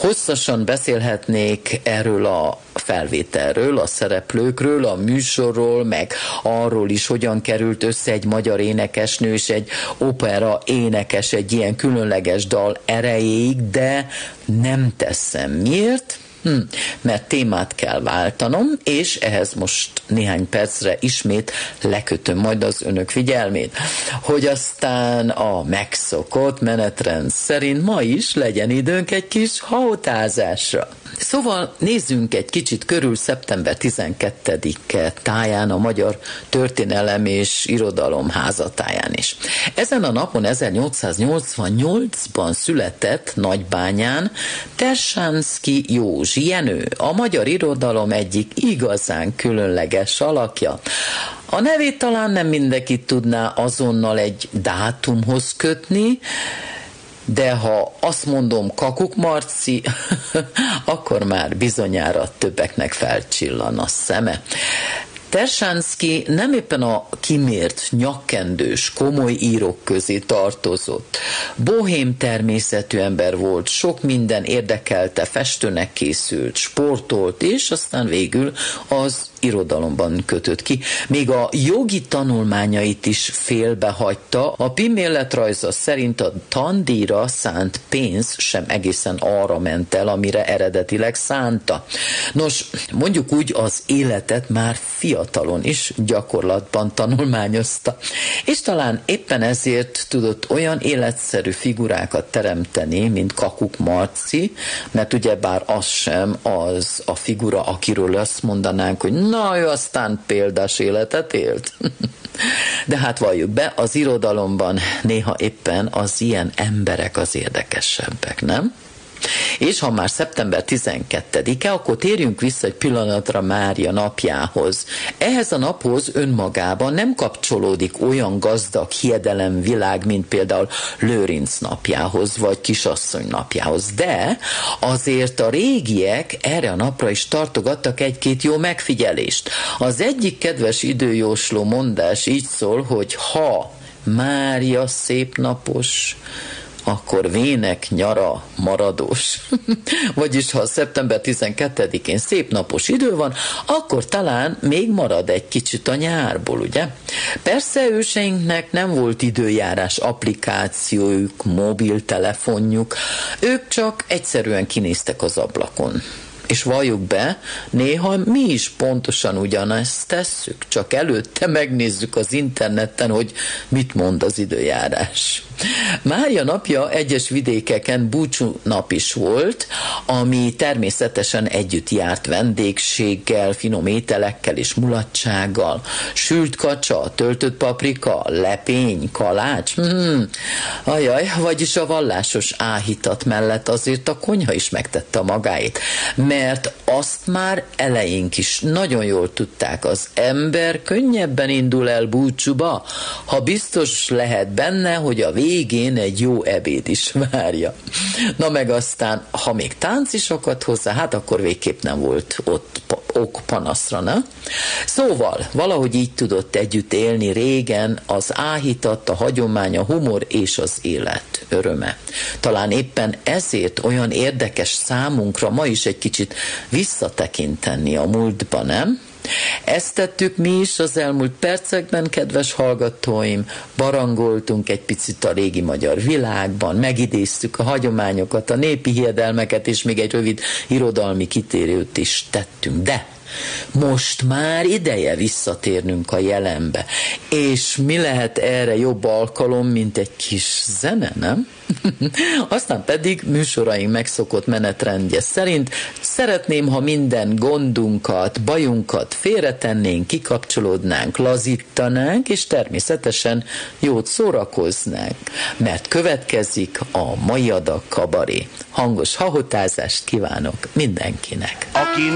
Hosszasan beszélhetnék erről a felvételről, a szereplőkről, a műsorról, meg arról is, hogyan került össze egy magyar énekesnő és egy opera énekes egy ilyen különleges dal erejéig, de nem teszem. Miért? Mert témát kell váltanom, és ehhez most néhány percre ismét lekötöm majd az önök figyelmét, hogy aztán a megszokott menetrend szerint ma is legyen időnk egy kis hautázásra. Szóval nézzünk egy kicsit körül szeptember 12-e táján a Magyar Történelem és Irodalom házatáján is. Ezen a napon 1888-ban született Nagybányán Tersánszky Józsi Jenő, a magyar irodalom egyik igazán különleges alakja. A nevét talán nem mindenki tudná azonnal egy dátumhoz kötni, de ha azt mondom Kakuk Marci, akkor már bizonyára többeknek felcsillan a szeme. Tersánszky nem éppen a kimért, nyakkendős, komoly írók közé tartozott. Bohém természetű ember volt, sok minden érdekelte, festőnek készült, sportolt, és aztán végül az irodalomban kötött ki. Még a jogi tanulmányait is félbehagyta, a Pim életrajza szerint a tandíjra szánt pénz sem egészen arra ment el, amire eredetileg szánta. Nos, mondjuk úgy, az életet már fiatalon is gyakorlatban tanulmányozta, és talán éppen ezért tudott olyan életszerű figurákat teremteni, mint Kakuk Marci, mert ugyebár az sem az a figura, akiről azt mondanánk, hogy na, ő aztán példás életet élt. De hát valljuk be, az irodalomban néha éppen az ilyen emberek az érdekesebbek, nem? És ha már szeptember 12-e, akkor térjünk vissza egy pillanatra Mária napjához. Ehhez a naphoz önmagában nem kapcsolódik olyan gazdag hiedelemvilág, mint például Lőrinc napjához, vagy Kisasszony napjához. De azért a régiek erre a napra is tartogattak egy-két jó megfigyelést. Az egyik kedves időjósló mondás így szól, hogy ha Mária szép napos, akkor vének nyara maradós. Vagyis ha szeptember 12-én szép napos idő van, akkor talán még marad egy kicsit a nyárból, ugye? Persze őseinknek nem volt időjárás applikációjuk, mobiltelefonjuk, ők csak egyszerűen kinéztek az ablakon. És valljuk be, néha mi is pontosan ugyanezt tesszük, csak előtte megnézzük az interneten, hogy mit mond az időjárás. Mária napja egyes vidékeken búcsú nap is volt, ami természetesen együtt járt vendégséggel, finom ételekkel és mulatsággal. Sült kacsa, töltött paprika, lepény, kalács. Ajaj, vagyis a vallásos áhítat mellett azért a konyha is megtette a magáét. Mert azt már eleink is nagyon jól tudták, az ember könnyebben indul el búcsúba, ha biztos lehet benne, hogy a végén egy jó ebéd is várja. Na meg aztán, ha még tánc is akadt hozzá, hát akkor végképp nem volt ott ok panaszra, ne? Szóval, valahogy így tudott együtt élni régen az áhítat, a hagyomány, a humor és az élet öröme. Talán éppen ezért olyan érdekes számunkra ma is egy kicsit visszatekinteni a múltba, nem? Ezt tettük mi is az elmúlt percekben, kedves hallgatóim, barangoltunk egy picit a régi magyar világban, megidéztük a hagyományokat, a népi hiedelmeket, és még egy rövid irodalmi kitérőt is tettünk, de most már ideje visszatérnünk a jelenbe. És mi lehet erre jobb alkalom, mint egy kis zene, nem? Aztán pedig műsoraink megszokott menetrendje szerint szeretném, ha minden gondunkat, bajunkat félretennénk, kikapcsolódnánk, lazítanánk, és természetesen jót szórakoznánk, mert következik a mai adag kabaré. Hangos hahotázást kívánok mindenkinek! Aki